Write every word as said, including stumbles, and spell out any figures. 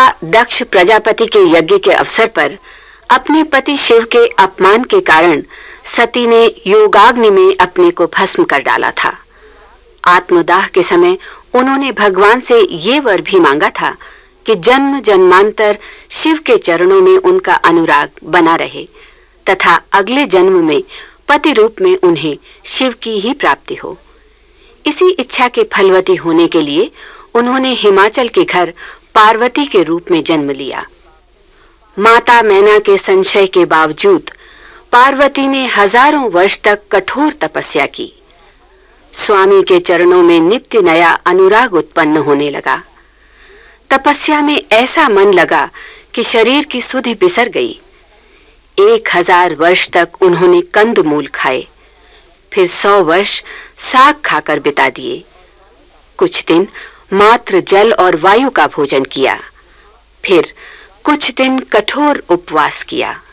तथा दक्ष प्रजापति के यज्ञ के अवसर पर अपने पति शिव के अपमान के कारण सती ने योगाग्नि में अपने को भस्म कर डाला था। आत्मदाह के समय उन्होंने भगवान से ये वर भी मांगा था कि जन्म जन्मांतर शिव के चरणों में उनका अनुराग बना रहे तथा अगले जन्म में पति रूप में उन्हें शिव की ही प्राप्ति हो। इसी इच्छा के फलवती होने के लिए उन्होंने हिमाचल के घर पार्वती के रूप में जन्म लिया। माता मैना के संशय के बावजूद पार्वती ने हजारों वर्ष तक कठोर तपस्या की। स्वामी के चरणों में नित्य नया अनुराग उत्पन्न होने लगा। तपस्या में ऐसा मन लगा कि शरीर की सुधि बिसर गई। एक हजार वर्ष तक उन्होंने कंदमूल खाए, फिर सौ वर्ष साग खाकर बिता दिए। कुछ दिन मात्र जल और वायु का भोजन किया, फिर कुछ दिन कठोर उपवास किया।